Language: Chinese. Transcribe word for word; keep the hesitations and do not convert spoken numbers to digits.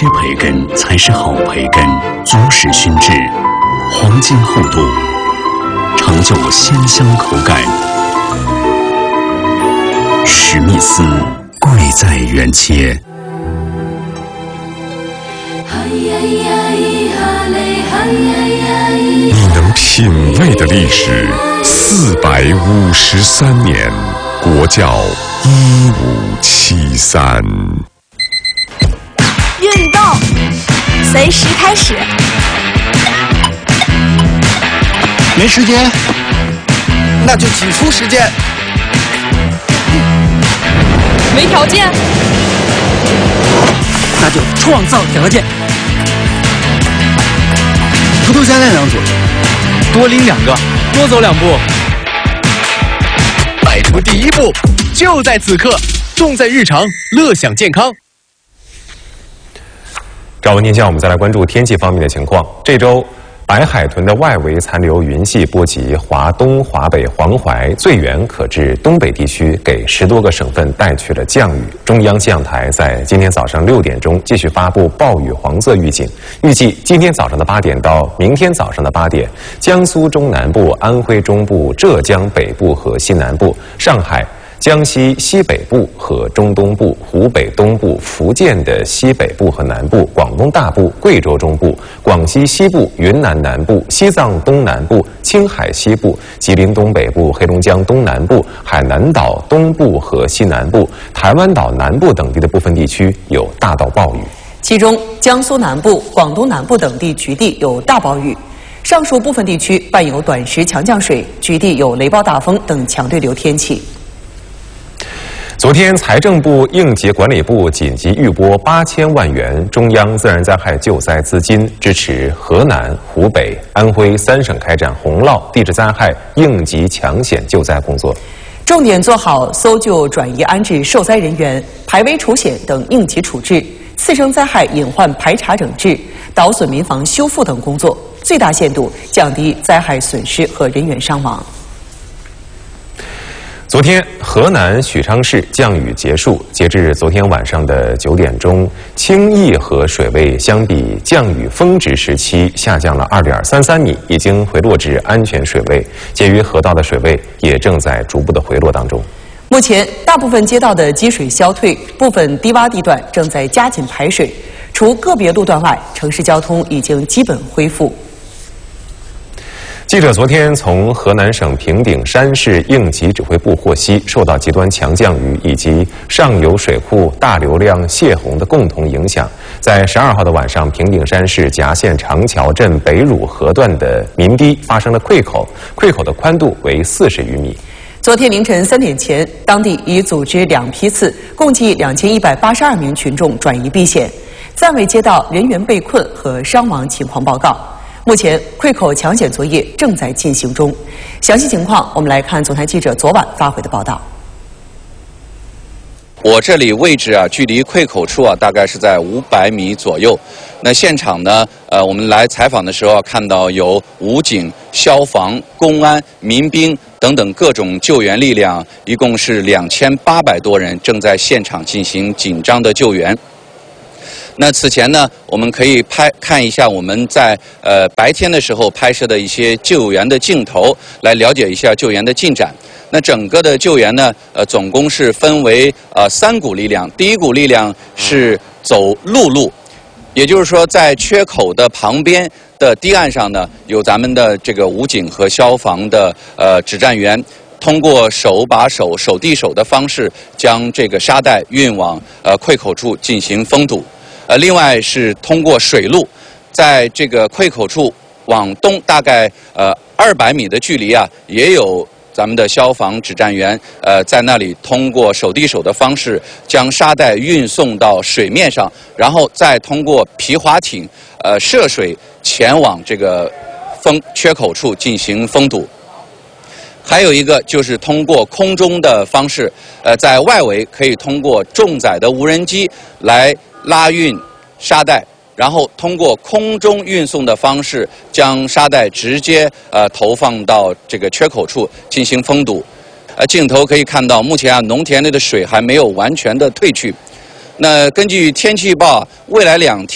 实培根才是好培根，足实熏制，黄金厚度，成就鲜香口感。史密斯，贵在原切。 你能品味的历史，四百五十三年，国教一五七三。 运动，随时开始。 没时间，那就挤出时间。 没条件， 那就创造条件。头头加练两组，多拎两个，多走两步。 迈出第一步，就在此刻，重在日常，乐享健康。 找文天下，我们再来关注天气方面的情况。这周，白海豚的外围残留云系波及华东、华北、黄淮，最远可至东北地区，给十多个省份带去了降雨。中央气象台在今天早上六点钟继续发布暴雨黄色预警，预计今天早上的八点到明天早上的八点，江苏中南部、安徽中部、浙江北部和西南部、上海、江西西北部和中东部、湖北东部、福建的西北部和南部、广东大部、贵州中部、广西西部、云南南部、西藏东南部、青海西部、吉林东北部、黑龙江东南部、海南岛东部和西南部、台湾岛南部等地的部分地区有大到暴雨， 其中江苏南部、广东南部等地局地有大暴雨。上述部分地区伴有短时强降水，局地有雷暴大风等强对流天气。 昨天，财政部应急管理部紧急预拨八千万元中央自然灾害救灾资金，支持河南、湖北、安徽三省开展洪涝、地质灾害应急抢险救灾工作， 重点做好搜救、转移安置受灾人员、排危除险等应急处置、次生灾害隐患排查整治、导损民房修复等工作，最大限度降低灾害损失和人员伤亡。 昨天，河南许昌市降雨结束。截至昨天晚上的九点钟，清义河水位相比降雨峰值时期下降了二点三三米，已经回落至安全水位。介于河道的水位也正在逐步的回落当中。 目前，大部分街道的积水消退，部分低洼地段正在加紧排水。除个别路段外，城市交通已经基本恢复。 记者昨天从河南省平顶山市应急指挥部获悉，受到极端强降雨以及上游水库大流量泄洪的共同影响，在十二号的晚上，平顶山市夹县长桥镇北乳河段的民堤发生了溃口，溃口的宽度为四十余米。 昨天凌晨三点前，当地已组织两批次，共计两千一百八十二名群众转移避险，暂未接到人员被困和伤亡情况报告。目前，溃口抢险作业正在进行中。详细情况，我们来看总台记者昨晚发回的报道。 我这里位置啊，距离溃口处啊，大概是在五百米左右。那现场呢，呃，我们来采访的时候看到有武警、消防、公安、民兵等等各种救援力量，一共是两千八百多人，正在现场进行紧张的救援。那此前呢，我们可以拍看一下我们在呃白天的时候拍摄的一些救援的镜头，来了解一下救援的进展。那整个的救援呢，呃，总共是分为呃三股力量。第一股力量是走陆路，也就是说，在缺口的旁边的堤岸上呢，有咱们的这个武警和消防的呃指战员。通过手把手、手递手的方式，将这个沙袋运往呃溃口处进行封堵。呃，另外是通过水路，在这个溃口处往东大概呃二百米的距离啊，也有咱们的消防指战员呃在那里通过手递手的方式，将沙袋运送到水面上，然后再通过皮划艇呃涉水前往这个封缺口处进行封堵。还有一个就是通过空中的方式，呃，在外围可以通过重载的无人机来拉运沙袋，然后通过空中运送的方式，将沙袋直接呃投放到这个缺口处进行封堵。呃，镜头可以看到，目前啊，农田内的水还没有完全的退去。那根据天气预报，未来两天。